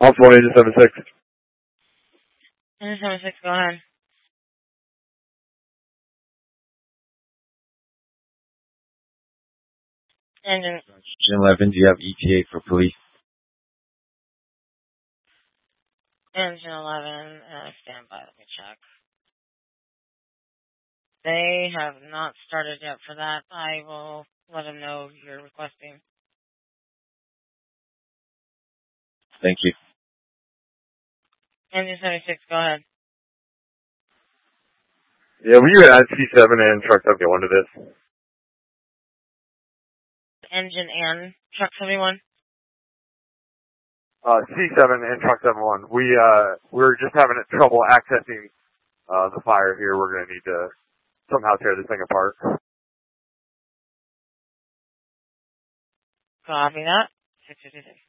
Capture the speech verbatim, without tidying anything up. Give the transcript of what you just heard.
Off one eight seven six. eight seven six, go ahead. Engine. eleven, do you have E T A for police? Engine eleven, uh, stand by, let me check. They have not started yet for that. I will let them know you're requesting. Thank you. Engine seventy-six, go ahead. Yeah, will you add C seven and truck seventy-one to this? Engine and truck seventy-one? Uh, C seven and truck seventy-one. We, uh, we're just having trouble accessing, uh, the fire here. We're gonna need to somehow tear this thing apart. Copy that. six fifty-six.